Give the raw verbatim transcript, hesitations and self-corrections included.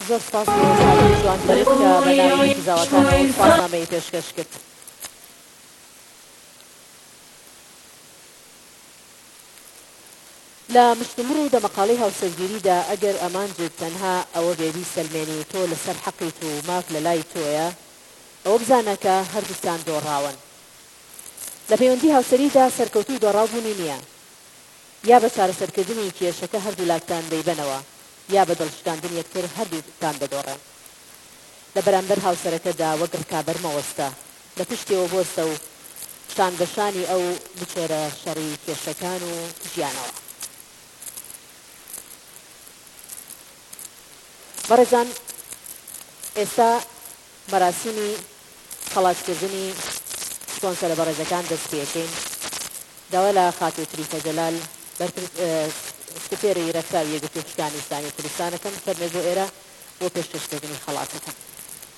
زۆر سپاس بۆ سعادەتی جوانتەرت کە بە ناوی پیزاوەکانەوە سپاسنامەی پێشکەش کرد. لە مشتمڕ و دەمەقاڵەی هاوسەرگیریدا ئەگەر ئەمانجد تەنها ئەوە بێبی سەلمێنی تۆ لەسەر حەقیت و ماک لە لای تۆیە، ئەوە بزانە کە هەردووستان دۆڕاون. لە پەیوەندی هاوسەریدا سەرکەوتوو دۆڕاوبوونی نییە، یا بە چارەسەرکردنی کێشەکە هەردوو لاکتان دەیبەنەوە، یا بە دڵشکاندن یەکتر هەردووتان دەدۆڕێن. لە بەرامبەر هاوسەرەکەدا وەک ڕکابەر مەوەستە، لە پشتێوە بۆستە و شان بەشانی ئەو بچێرە شەڕی کێشەکان و ژیانەوە. بەڕێزان، ئێستا مەراسیمی خەڵاتکردنی سپۆنسەرە بەڕێزەکان دەست پێکەین. داوا لە خاتۆ تریفە جەلال سکرتێری ڕێکخراوی یەکگرتووە پشتیوانی ئیسلامی کوردستانەکەم فەرمێ بۆ ئێرە بۆ پێشکەشکردنی خەڵاتەکە.